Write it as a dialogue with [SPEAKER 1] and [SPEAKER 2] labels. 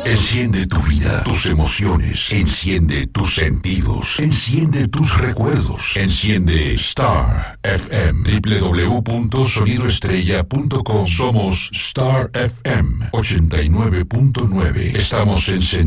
[SPEAKER 1] Enciende tu vida, tus emociones, enciende tus sentidos, enciende tus recuerdos, enciende Star FM, www.sonidoestrella.com. Somos Star FM 89.9. Estamos en